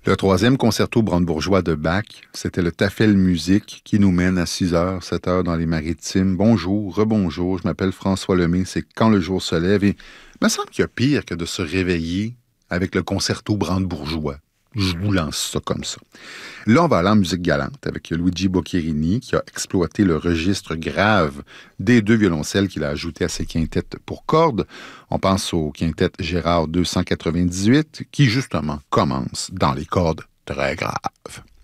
Le troisième concerto brandebourgeois de Bach, c'était le Tafel Musique qui nous mène à 6h, 7h dans les Maritimes. Bonjour, rebonjour, je m'appelle François Lemay, c'est Quand le jour se lève et il me semble qu'il y a pire que de se réveiller avec le concerto brandebourgeois. Je vous lance ça comme ça. Là, on va aller en musique galante avec Luigi Boccherini qui a exploité le registre grave des deux violoncelles qu'il a ajoutés à ses quintettes pour cordes. On pense au quintet Gérard 298 qui, justement, commence dans les cordes très graves.